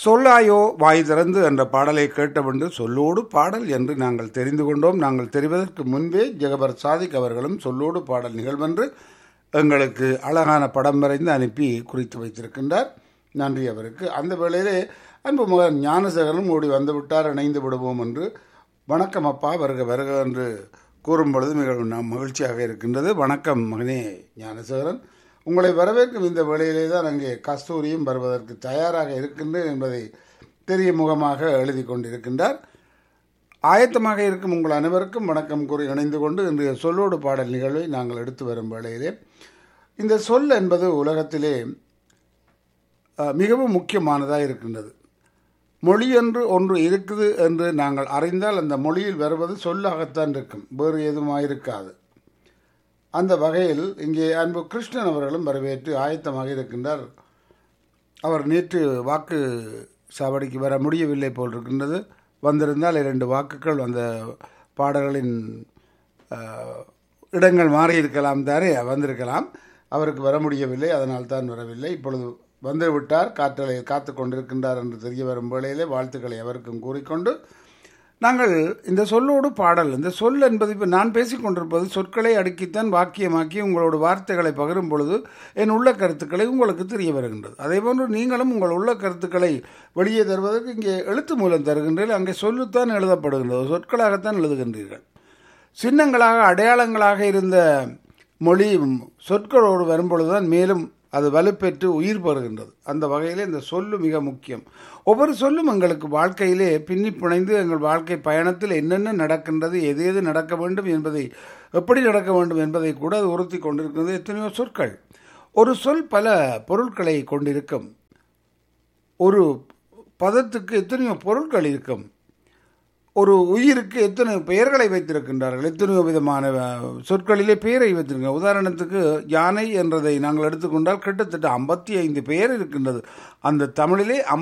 சொல்லாயோ வாய் திறந்து என்ற பாடலை கேட்டவென்று சொல்லோடு பாடல் என்று நாங்கள் தெரிந்து கொண்டோம். நாங்கள் தெரிவதற்கு முன்பே ஜெகபர் சாதிக் அவர்களும் சொல்லோடு பாடல் நிகழ்வென்று எங்களுக்கு அழகான படம் வரைந்து அனுப்பி குறித்து வைத்திருக்கின்றார். நன்றி அவருக்கு. அந்த வேளையிலே அன்பு மகன் ஞானசேகரனும் ஓடி வந்துவிட்டார், இணைந்து விடுவோம் என்று. வணக்கம் அப்பா, வருக வருக என்று கூறும் பொழுது மிக மகிழ்ச்சியாக இருக்கின்றது. வணக்கம் மகனே ஞானசேகரன், உங்களை வரவேற்கும் இந்த வேளையிலே தான் அங்கே கஸ்தூரியும் வருவதற்கு தயாராக இருக்கின்றேன் என்பதை தெரிய முகமாக எழுதி கொண்டிருக்கின்றார். ஆயத்தமாக இருக்கும் உங்கள் அனைவருக்கும் வணக்கம் கூறி இணைந்து கொண்டு இன்றைய சொல்லோடு பாடல் நிகழ்வை நாங்கள் எடுத்து வரும் வேளையிலே, இந்த சொல் என்பது உலகத்திலே மிகவும் முக்கியமானதாக இருக்கின்றது. மொழி என்று ஒன்று இருக்குது என்று நாங்கள் அறிந்தால் அந்த மொழியில் வருவது சொல்லாகத்தான் இருக்கும், வேறு எதுவும் இருக்காது. அந்த வகையில் இங்கே அன்பு கிருஷ்ணன் அவர்களும் வரவேற்று ஆயத்தமாக இருக்கின்றார். அவர் நேற்று வாக்கு சாவடிக்கு வர முடியவில்லை போல் இருக்கின்றது. வந்திருந்தால் 2 வாக்குகள் அந்த பாடல்களின் இடங்கள் மாறி இருக்கலாம் தானே, வந்திருக்கலாம். அவருக்கு வர முடியவில்லை, அதனால் தான் வரவில்லை. இப்பொழுது வந்துவிட்டார், காற்றலை காத்து கொண்டிருக்கின்றார் என்று தெரிய வரும் வேளையிலே வாழ்த்துக்களை அவருக்கும் கூறிக்கொண்டு நாங்கள் இந்த சொல்லோடு பாடல், இந்த சொல் என்பது இப்போ நான் பேசிக்கொண்டிருப்பது சொற்களை அடுக்கித்தான் வாக்கியமாக்கி உங்களோட வார்த்தைகளை பகிரும் பொழுது என் உள்ள கருத்துக்களை உங்களுக்கு தெரிய வருகின்றது. அதே போன்று நீங்களும் உங்கள் உள்ள கருத்துக்களை வெளியே தருவதற்கு இங்கே எழுத்து மூலம் தருகின்றீர்கள். அங்கே சொல்லுத்தான் எழுதப்படுகின்றது, சொற்களாகத்தான் எழுதுகின்றீர்கள். சின்னங்களாக அடையாளங்களாக இருந்த மொழி சொற்களோடு வரும்பொழுதுதான் மேலும் அது வலுப்பெற்று உயிர் பெறுகின்றது. அந்த வகையிலே இந்த சொல்லு மிக முக்கியம். ஒவ்வொரு சொல்லும் எங்களுக்கு வாழ்க்கையிலே பின்னி பிணைந்து எங்கள் வாழ்க்கை பயணத்தில் என்னென்ன நடக்கின்றது, எது எது நடக்க வேண்டும் என்பதை, எப்படி நடக்க வேண்டும் என்பதை கூட அது உறுத்தி கொண்டிருக்கிறது. எத்தனையோ சொற்கள், ஒரு சொல் பல பொருட்களை கொண்டிருக்கும். ஒரு பதத்துக்கு எத்தனையோ பொருட்கள் இருக்கும். ஒரு உயிருக்கு எத்தனை பெயர்களை வைத்திருக்கின்றார்கள், எத்தனையோ விதமான சொற்களிலே பெயரை வைத்திருக்க. உதாரணத்துக்கு யானை என்றதை நாங்கள் எடுத்துக்கொண்டால் கிட்டத்தட்ட 55 பெயர் இருக்கின்றது. அந்த தமிழிலே